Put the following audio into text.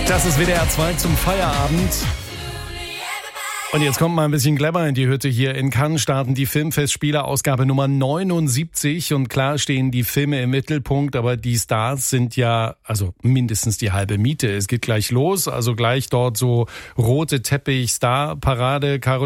Das ist WDR 2 zum Feierabend. Und jetzt kommt mal ein bisschen Glamour in die Hütte. Hier in Cannes starten die Filmfestspiele, Ausgabe Nummer 79. Und klar stehen die Filme im Mittelpunkt, aber die Stars sind ja also mindestens die halbe Miete. Es geht gleich los, also gleich dort so rote Teppich-Star-Parade.